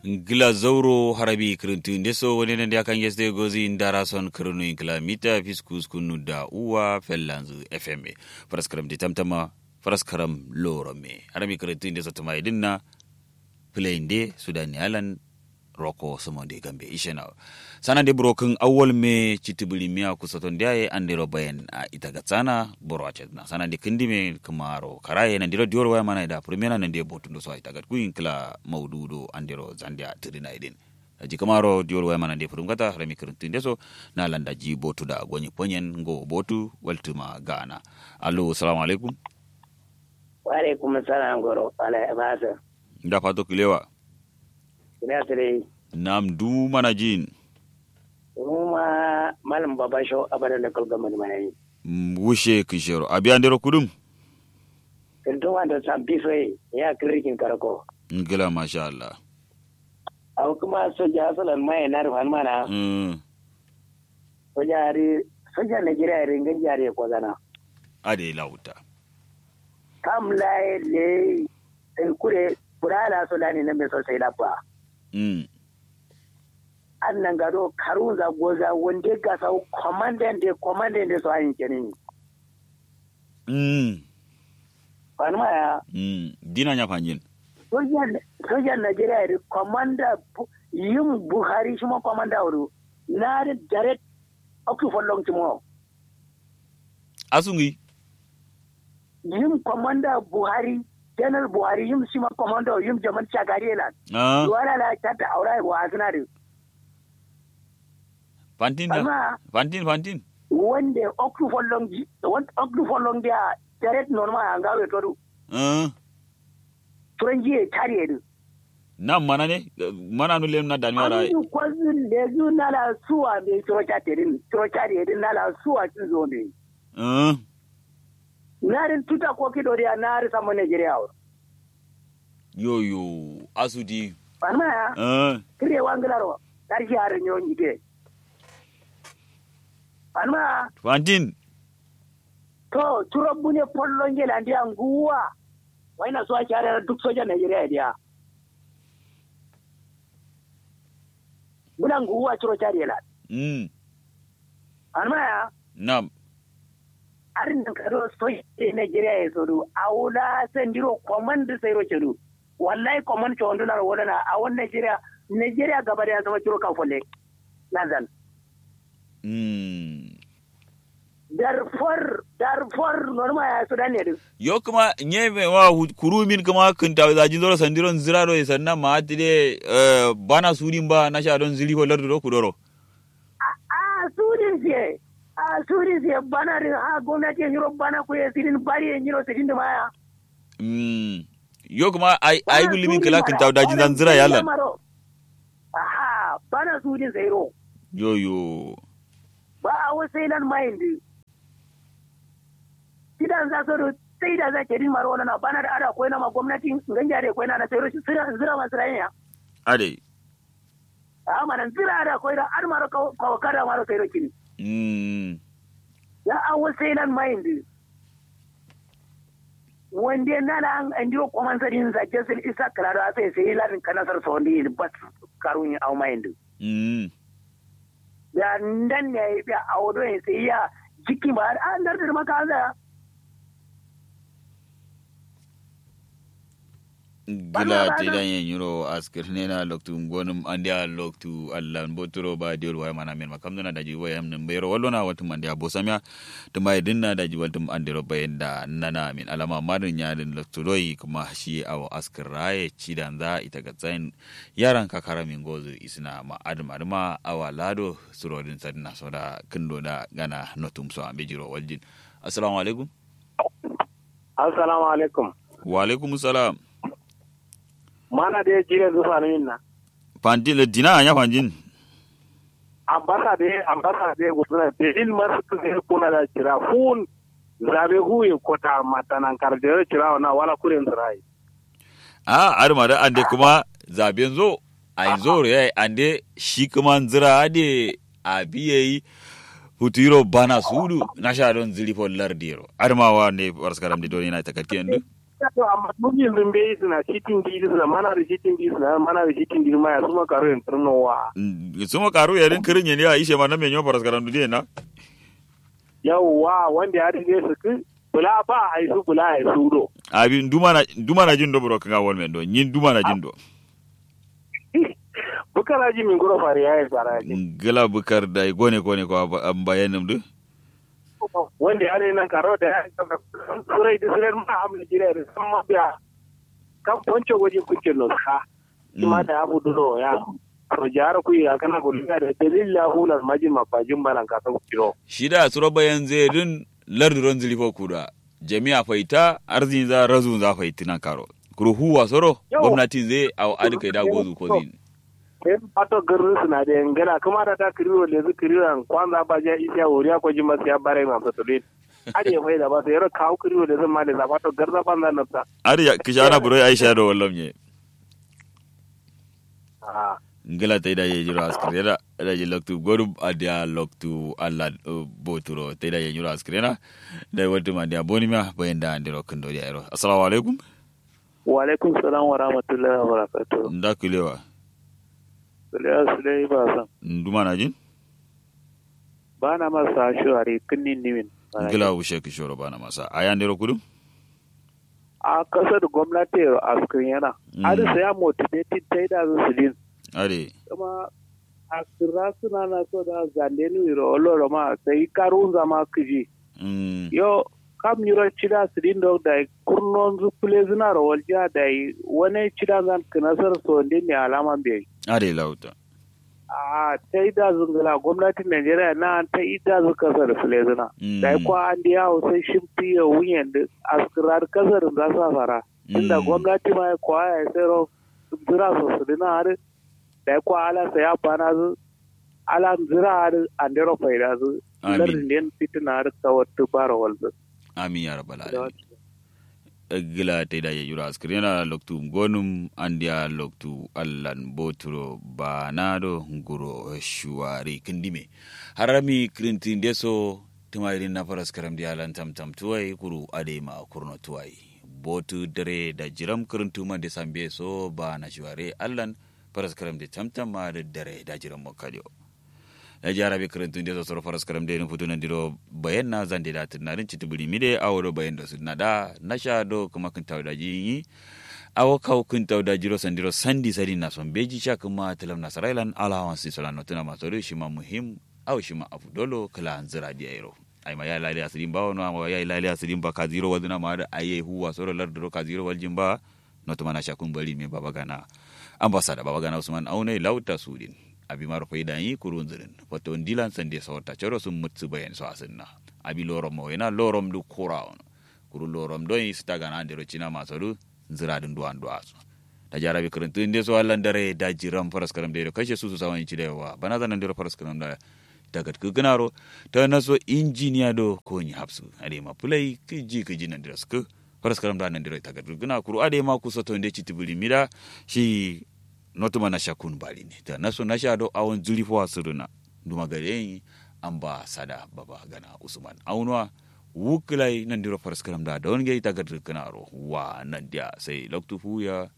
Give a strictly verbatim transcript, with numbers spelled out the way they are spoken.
Gila zauro harabi kirintun deso wani nan da kan yeste gozi indara son kirinu inkla mita fiskus kunu da uwa fellanzu F M. Faraskaram di tamtama faraskaram lorome. Harabi kirintun deso tuma idinna plain de Sudani Alan roko somonde gambe ishena. Sana de broken awol me chitibuli miya kusoton diaye andero bayan a itagatsana boro achetna. Sana de kindime kumaro karaye nandiro dioro waya mana ida primera nande botundo so itagat kuinkla maududo andero zandia tirina idin. Ji kamaro dioro waya mana de furungata remi kirintinde so na landa ji botu da gonyi ponyen ngo botu waltuma gana. Allo assalamu alaikum. Wa alaikum assalam goro ala basa. Da fato kilewa. Ina tare. Nam du mana jin. Kuma malam baba sho abada da kalga mani mai. Wushe kishero. Abi andero kudum. Kinto wanda sabbi soyi ya kirkin karako. Ngila masha Allah. Au kuma soja asalan mai na rufan mana. Mm. Soja ri soja Nigeria ringan jare ko zana. Ade lauta. Kam lai le el kure kurala Sudani na me sosai lafa. Mm. Annan gado karunza goza wanda ga sau commandant de commandant de so ayin kenin. Mm. Fanma ya. Mm. Dina nya panjin. Sojan sojan Nigeria ri commander yim Buhari shima commander wuru. Na da direct up for long tomorrow. Asungi. Yim commander Buhari General Buhari yim shima commander yim Jamal Chagari la. Ah. Wala la tata aurai wa asinari. Pantin da. Pantin pantin. Wanda okru for long wanda okru for long dia direct normal angawe toru. Ah. Turanji e tare du. Na mana ne mana no lem na dani wala. Ani kwazin lezu na la suwa be trocha terin trocha de na la suwa tin zo ne. Ah. Narin tuta ko kido dia nari samo Nigeria. Yo yo asudi. Panma ya. Ah. Kire wanglaro. Tarji har nyonyi ke. Panma. Pantin. To turabbu ne pollon gela ndia nguwa. Waina so achara duk soja Nigeria dia. Bula nguwa churo chari la. Mm. Panma ya. Nam. Arin karo soja Nigeria esodu. Aula sendiro command sayro chedu. Wallahi command chondo na wala na awon Nigeria Nigeria gabare ya zama churo kafolle. Nazan. Mm. Darfur Darfur norma ya Sudan ne. Yo kuma nyeme wa kurumin kuma kunta da jin zoro sandiron ziraro e sanna ma atide eh bana surin ba na sha don zili ho lardo ku doro. Ah surin je. Ah surin je bana ri ha gwamnati yiro bana ku yesirin bari yiro sidin da maya. Mm. Yo kuma ai ai bilimin kala kunta da jin zira yalla. Aha bana surin zairo. Yo yo. Ba a wasailan mind. Kidan za su sai da za ke rin maro na bana da ada koyi na ma gwamnati ganja da koyi na na sai zira zira masu rayuwa. Ade. A mana zira da koyi da an maro kawo kada maro sai rokin. Mm. Ya a wasailan mind. Wanda na da an andiyo kuma sadin za ke sai isa kalaro sai sai larin kanasar so ne bas karun au mind. Mm. Da nan ne ya audo sai ya jiki ba an dar da maka za Gila te dan yen yuro askir nena loktu ngonum andia loktu Allah botoro ba diol way mana men makam na daji wayam nan bayro wallona watum andia bosamya to mai dinna daji watum andiro bayenda nana min alama madin yadin loktu doi kuma shi awo askir raye cidan za ita ga tsayin yaran kakara min gozu isna ma adum aduma awa lado surodin sadna soda kindo da gana notum so ambe jiro waljin. Assalamu alaikum. Assalamu alaikum. Wa alaikum salam. Mana da jire zuwa nan na. Pantin le dina anya panjin. Ambasa de ambasa de gudura de il mar su de kuna da jira fun zabe huye kota matanan karde jira na wala kuren zirai. Ah arma da ande kuma zaben zo ai zo re ande shi kuma zira ade abiye hutiro bana sudu na sha don zili fo lardiro arma wa ne warskaram de doni na takatiyan du. to amma duniyan zun bai suna cikin di suna mana da cikin di suna mana da cikin di ma ya suma karo yin turnowa suma karo ya rin kirin ya ishe ma na menyo faras karam dudiye na yawwa wanda ya rige su ku bula ba a yi su bula a yi su do abin duma na duma na jin do bro kan wal men do yin duma na jin do bukar aji min goro fari ya yi fara gala bukar da gone gone ko an bayanin du wanda ya ne nan karo da ya surai da surai ma amna jira da san ma biya kan poncho waje kuke no ha kuma da abu duno ya to jara ku ya kana gudu da dalilla hulan majin mafajin banan ka san kiro shida suro bayan zedin larduron zilifo kuda jami'a faita arzin za razu za faitina karo kuru huwa soro gwamnatin zai au adika da gozu ko zin sai fato garin suna da yangana kuma da ta kiriyo da zu kiriyo kwanza ba ja isiya wuriya ko jima sai bare ma fatulin ari ya faida ba sai yaro kawo kiriyo da zan ma da fato garza banza na ta ari ya kishana buro Aisha do wallam ne ah ngala tay da yejiro askrena da je loktu gorum adia loktu alla boturo tay da yejiro askrena da wadu ma dia bonima bayenda andiro kendo ya ero assalamu alaikum wa alaikum salam wa rahmatullahi wa barakatuh ndakulewa Sule Sule ba san. Nduma na jin? Ba na masa shawari kinnin nimin. Gila wushe ki shoro ba na masa. Aya ndero kudu? A kasar gwamnati a cikin yana. Adi saya motivated ta yi da su din. Ade. Kuma a kira suna na so da zande ni wiro oloro ma sai karun zama kiji. Yo kam yiro cida su din da da kurnon zu kule zina rawal ja da wani cida zan kinasar so din ne alaman bai. Are lauta. A ta yi da zungula gwamnatin Najeriya na ta yi da zu kasar filezina. Da ya kwa an diya sai shimfi ya wuyan da askirar kasar za su fara. Inda gwamnati ma ya kwa ya tsero zira su su dina har da ya kwa ala sai ya bana zu ala zira har an dero faida zu. Lardin yan fitina har kawar tubara walzu. Amin ya rabbal alamin. Gila ta da yura askrena loktu gonum andia loktu allan boturo banado nguro shuwari kindime harami krintin deso tumayrin na faras karam dia lan tam tam tuwai kuru adema kurno tuwai botu dare da jiram krintu man de sambe so bana shuwari allan faras karam de tam tam ma da dare da jiram mokadiyo ya jara be krintin deso so faras karam de no futunan diro bayanna zande da tunarin citibuli mide awro bayan da sunna da nasha do kuma kun tawda ji awo kaw kun tawda jiro sandiro sandi sadi na son beji cha kuma talam nasarailan allowance solano tuna masori shima muhim aw shima afdolo kala anzira di ayro ay ma ya lali asidin bawo no ma ya lali asidin ba ka zero waduna ma da aye huwa soro lardro ka zero waljin ba no to mana shakun bari me babagana ambassador babagana Usman Aune lauta sudin abi maro fayda yi kurun zirin wato ndilan sande sawta choro sum mutsu bayen so asinna abi lorom mo ena lorom du kuraon kuru lorom do yi staga na ndero china masaru zira dun duan duaso da jarabi kuruntu inde so Allah dare da jiram faras karam de kashe su su sawan ci dewa bana zan ndero faras karam da daga kugnaro ta naso engineer do ko ni hapsu ade ma play kiji kiji nan dres ku faras karam da nan ndero ta guna kuru ade ma ku soto inde chitibuli mira shi notu mana shakun bali ne ta naso nasha do awon zulifo asiruna duma gare amba sada baba gana Usman Aunwa wuklai nan diro faras karam da don gai ta gadar kanaro wa nan dia sai loktu fuya